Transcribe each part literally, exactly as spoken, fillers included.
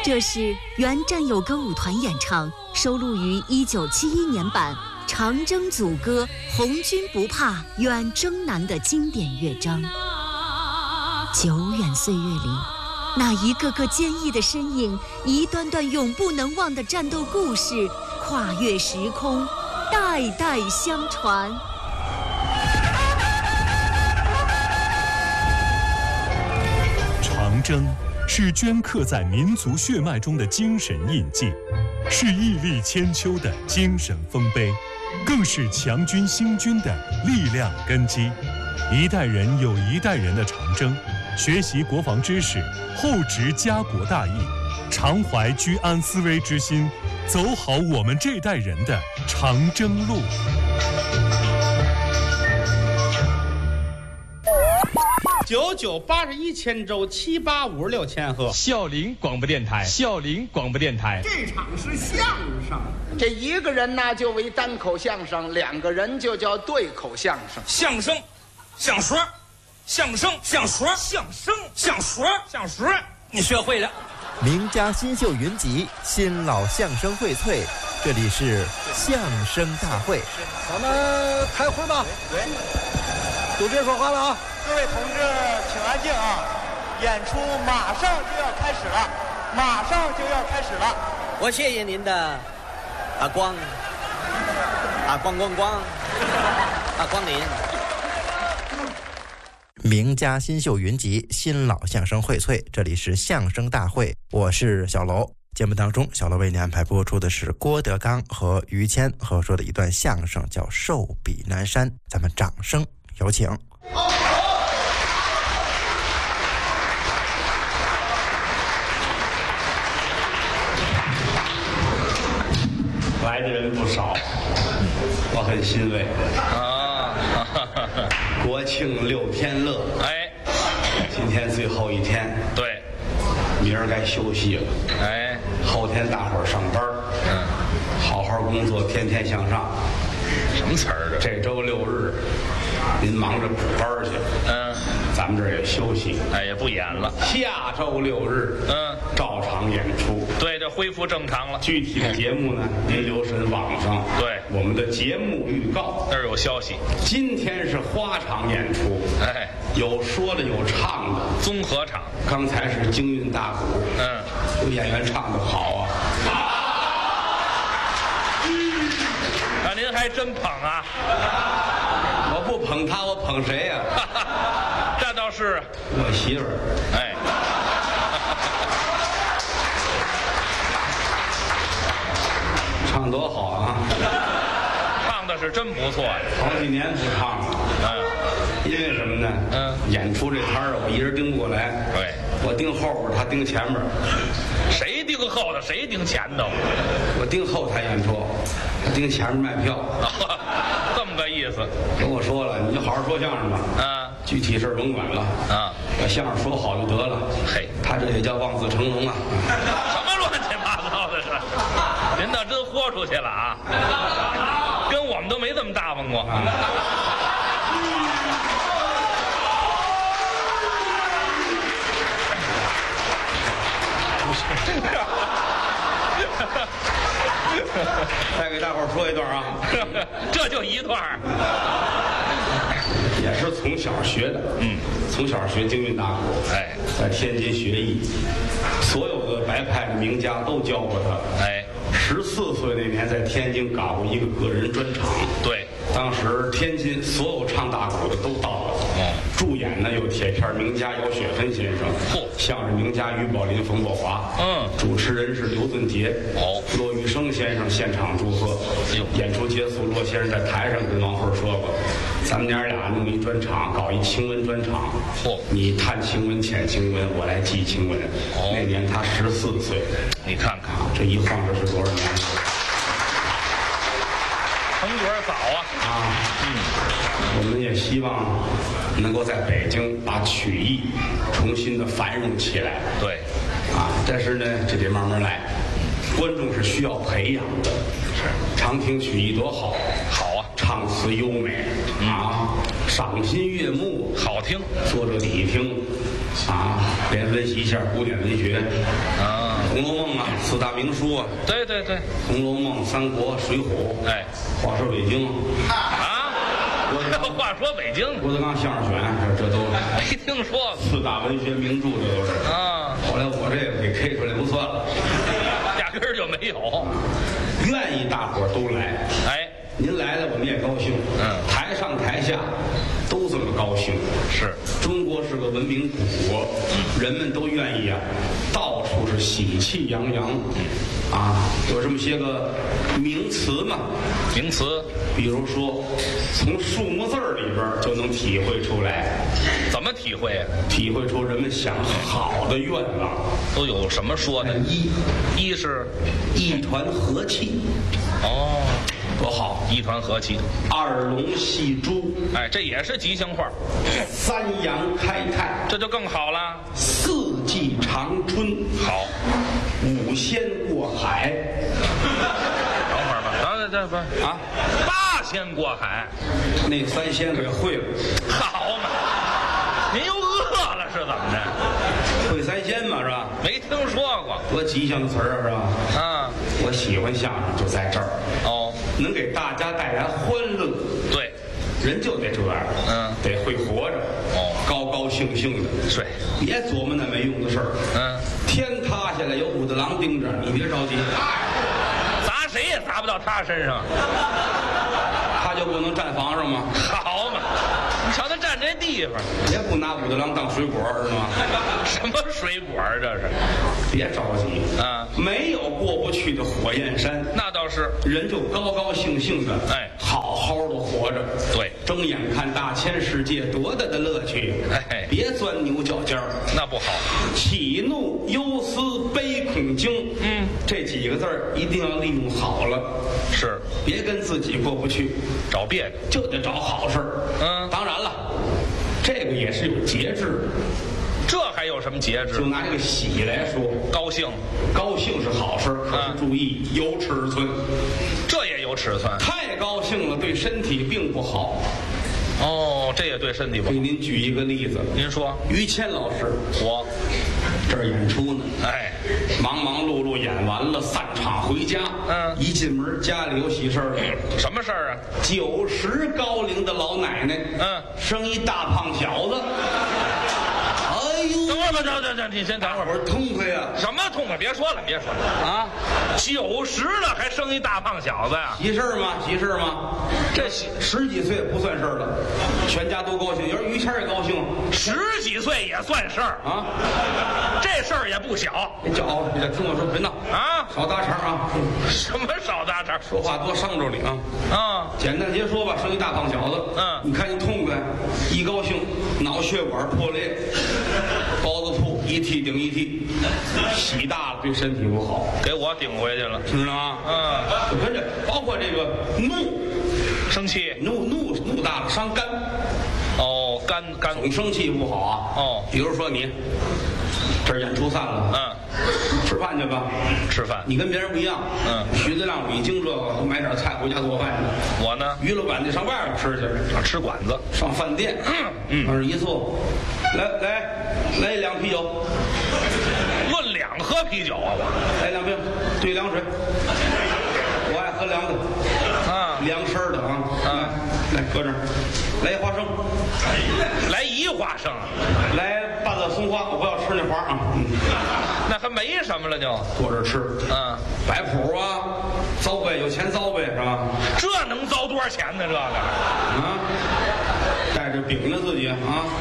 这是原战友歌舞团演唱，收录于一九七一年版《长征组歌·红军不怕，远征难》的经典乐章。久远岁月里，那一个个坚毅的身影，一段段永不能忘的战斗故事，跨越时空，代代相传。 长征是镌刻在民族血脉中的精神印记，是屹立千秋的精神丰碑，更是强军兴军的力量根基。一代人有一代人的长征，学习国防知识，厚植家国大义，常怀居安思危之心，走好我们这代人的长征路。 九九八十一千周，七八五十六千赫。 孝陵广播电台，孝陵广播电台。 这场是相声， 这一个人呢就为单口相声，两个人就叫对口相声。 相声，相说，相声，相说，相声，相说，相说，你学会了。 名家新秀云集，新老相声荟萃，这里是相声大会。 咱们开会吧。 对， 都别说话了啊！ 各位同志，请安静啊！演出马上就要开始了，马上就要开始了。 我谢谢您的啊光啊光光光啊光临。 名家新秀云集，新老相声荟萃，这里是相声大会，我是小楼。节目当中，小楼为您安排播出的是郭德纲和于谦合说的一段相声，叫《寿比南山》，咱们掌声有请。 来的人不少，我很欣慰啊！ 国庆六天乐， 哎， 今天最后一天， 对， 明儿该休息了， 哎， 后天大伙儿上班， 嗯， 好好工作，天天向上。 什么词儿？ 这周六日，您忙着补班去， 嗯， 咱们这儿也休息， 哎，也不演了。 下周六日， 嗯， 照常演出。 对，这恢复正常了。 具体的节目呢，您留神网上对我们的节目预告， 那儿有消息。 今天是花场演出， 哎， 有说的有唱的， 综合场。 刚才是京韵大鼓， 嗯， 有演员唱的好啊。 啊，您还真捧啊！ 我不捧他，我捧谁呀、 啊？这倒是我媳妇儿。 哎， 唱多好啊！ 唱的是真不错呀、 啊。好几年不唱了。嗯，因为什么呢？ 嗯， 演出这摊儿我一人盯不过来。 对， 我盯后边，他盯前边。 谁盯后头，谁盯前头？ 我盯后台演出，他盯前面卖票。 这么个意思。 跟我说了，你就好好说相声吧。 啊， 具体事甭管了。 啊， 把相声说好就得了。 嘿， 他这也叫望子成龙啊。 什么乱七八糟的是？您倒真豁出去了啊！跟我们都没这么大方过。啊再给大伙儿说一段啊， 这就一段， 也是从小学的， 嗯， 从小学京韵大鼓， 哎， 在天津学艺，所有的白派的名家都教过他， 哎， 十四岁那年在天津搞过一个个人专场， 对， 当时天津所有唱大鼓的都到了， 哦， 助演呢有铁片名家姚雪芬先生， 嚯， 相声名家于宝林、冯宝华， 嗯， 主持人是刘俊杰， 哦， 骆玉生先生现场祝贺，演出结束，骆先生在台上跟王慧说过，咱们娘俩弄一专场，搞一清文专场， 嚯， 你探清文、浅清文，我来记清文。哦，那年他十四岁， 你看看这一晃这是多少年？ 成果早啊！ 啊，嗯，我们也希望能够在北京把曲艺重新的繁荣起来。 对， 啊，但是呢，这得慢慢来，观众是需要培养的。 是， 常听曲艺多好， 好啊， 唱词优美、嗯、啊，赏心悦目， 好听， 坐着底听，啊，连温习一下古典文学。 啊， 红楼梦》啊，四大名书啊。 对对对，《 红楼梦》《三国》《水浒》。 哎， 话说北京啊，我话说北京， 郭德纲相声选，这这都没听说过。 四大文学名著，这都是啊。 后来我这个给 K 出来不算了， 压根儿就没有。 愿意大伙儿都来， 哎， 您来了我们也高兴。 嗯， 台上台下都这么高兴。 是， 中国是个文明古国，人们都愿意啊，到处是喜气洋洋。啊，有这么些个名词嘛？ 名词， 比如说，从数目字儿里边就能体会出来。 怎么体会啊？ 体会出人们想好的愿望都有什么说的？ 一， 一是一团和气。 哦， 多好！ 一团和气。 二龙戏珠， 哎，这也是吉祥话。 三阳开泰， 这就更好了。 四季长春， 好。 五仙过海。 等会儿吧，等这不啊，八仙过海， 那三仙给会了。 好嘛，您又饿了是怎么着？ 会三仙嘛是吧？ 没听说过， 多吉祥的词儿啊是吧？ 啊， 我喜欢相声就在这儿哦， 能给大家带来欢乐。 对， 人就得这样， 嗯， 得会活着， 哦， 高高兴兴的， 对， 别琢磨那没用的事儿， 嗯， 天塌下来有武大郎盯着，你别着急， 砸谁也砸不到他身上， 他就不能站房上吗？ 好嘛，你瞧他站这地方， 也不拿武大郎当水果知道吗？ 什么水果啊这是？ 别着急啊， 没有过不去的火焰山， 那倒是， 人就高高兴兴的， 哎， 好好的活着， 对， 睁眼看大千世界，多大的乐趣！ 哎， 别钻牛角尖儿， 那不好。 喜怒忧思悲恐惊， 嗯， 这几个字儿一定要利用好了， 是， 别跟自己过不去， 找别扭， 就得找好事儿。 嗯， 当然了，这个也是有节制的。 这还有什么节制？ 就拿这个喜来说， 高兴， 高兴是好事，可是注意有尺寸， 这也有尺寸。 太高兴了对身体并不好。 哦，这也对身体不好。 给您举一个例子， 您说， 于谦老师， 我这儿演出呢， 哎， 忙忙碌碌演完了，散场回家， 嗯， 一进门家里有喜事儿了， 什么事儿啊？ 九十高龄的老奶奶， 嗯， 生一大胖小子。哎呦， 等会儿吧，等等等，你先等会儿。 我说痛快呀！ 什么痛快？别说了，别说了啊！九十了还生一大胖小子呀？ 急事儿吗？急事儿吗？这十几岁不算事儿了，全家都高兴。要是于谦也高兴， 十几岁也算事儿啊！ 这事儿也不小。 别叫熬着，别听我说，别闹啊！ 少搭茬啊！ 什么少搭茬？ 说话多伤着你啊！ 啊， 简单些说吧，生一大胖小子， 嗯， 你看你痛快，一高兴脑血管破裂。包子铺一屉顶一屉，洗大了对身体不好， 给我顶回去了， 知道吗？ 嗯， 就跟着，包括这个怒、 生气、 怒怒怒大了伤肝， 哦，肝肝总生气不好啊。 哦， 比如说你这儿演出散了， 嗯， 吃饭去吧， 吃饭。 你跟别人不一样， 嗯， 徐德亮、李菁这个都买点菜回家做饭去。 我呢， 于老板得上外边吃去， 吃馆子， 上饭店， 嗯， 往这一坐，来来来一两啤酒， 论两喝啤酒啊，我来两瓶兑凉水，我爱喝凉的， 啊， 凉身的啊， 啊， 来搁这儿，来一花生， 来一花生， 来半个松花，我不要吃那花啊，嗯， 那还没什么了就坐这吃， 嗯， 摆谱啊，糟呗，有钱糟呗是吧？ 这能糟多少钱呢？这个啊，带着饼呢自己啊，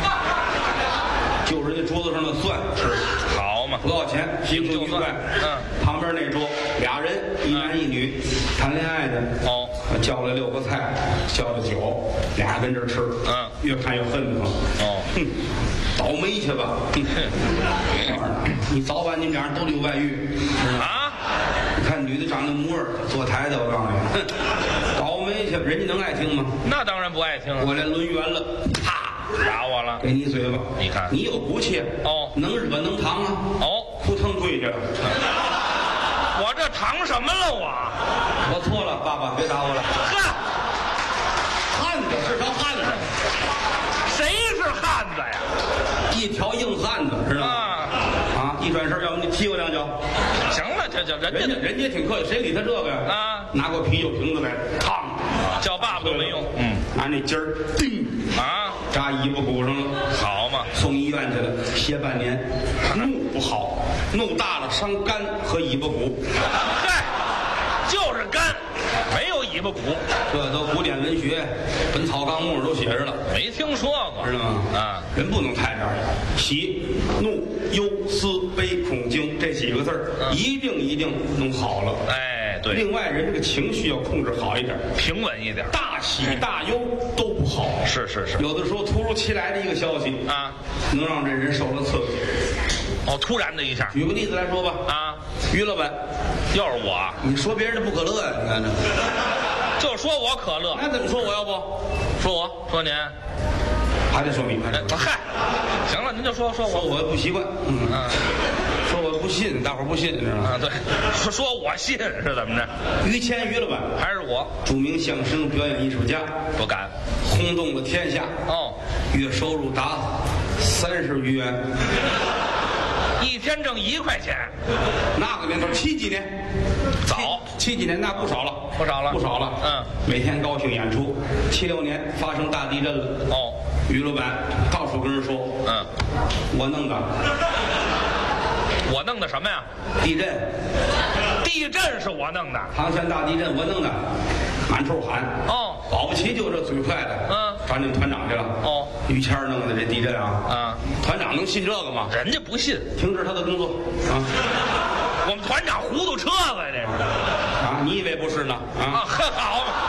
就人家桌子上的蒜吃， 好嘛， 不多少钱，心情愉快。 嗯， 旁边那桌俩人，一男一女，谈恋爱的。 哦， 叫来六个菜，叫了酒，俩人跟这儿吃。 嗯， 越看越恨得慌。 哦， 哼，倒霉去吧！你早晚你们俩人都得有外遇啊！ 你看女的长那模样，坐台的，我告诉你，哼，倒霉去，人家能爱听吗？ 那当然不爱听了。 我来抡圆了，啪！ 打我了， 给你一嘴巴！ 你看， 你有骨气哦， 能惹能扛啊！ 哦， 扑腾跪下了。 我这扛什么了我？ 我错了，爸爸，别打我了。 呵， 汉子是条汉子， 谁是汉子呀？ 一条硬汉子，知道吗？ 啊啊！一转身，要不你踢我两脚。 这叫人家人家人家挺客气，谁理他这个呀？ 啊， 拿过啤酒瓶子来，烫， 叫爸爸都没用。嗯， 拿那尖儿，叮啊， 扎尾巴骨上了， 好嘛， 送医院去了，歇半年，怒不好，怒大了伤肝和尾巴骨。 嗨，就是肝，没有尾巴骨， 这都古典文学，《本草纲目》都写着了， 没听说过， 知道吗？ 啊， 人不能太这样，喜、怒、忧、思、悲、恐、惊这几个字儿， 嗯一定一定弄好了。 哎，对， 另外，人这个情绪要控制好一点， 平稳一点。 大喜大忧都不好。 是是是， 有的时候突如其来的一个消息啊， 能让这人受了刺激。 哦，突然的一下。 举个例子来说吧， 啊， 于老板， 又是我， 你说别人的不可乐呀？你看这， 就说我可乐， 那怎么说我要不？ 说我说您， 还得说你，还得说你。 嗨，行了，您就说说说我， 我不习惯，嗯， 啊说我不信，大伙儿不信，知道吗？ 啊，对，说说我信是怎么着？ 于谦于老板还是我著名相声表演艺术家， 不敢。 轰动了天下。 哦， 月收入达三十余元， 一天挣一块钱， 那个年头七几年， 早七几年那不少了， 不少了不少了。 嗯， 每天高兴演出。七六年发生大地震了。 哦， 于老板到处跟人说， 嗯， 我弄的我弄的什么呀？ 地震， 地震是我弄的。 唐山大地震我弄的，满处喊。 哦， 保不齐就这嘴快的， 嗯， 找你们团长去了。 哦， 于谦儿弄的这地震啊， 啊， 团长能信这个吗？ 人家不信， 停止他的工作啊我们团长糊涂车子呀，这是啊！你以为不是呢？ 啊， 啊， 很好嘛。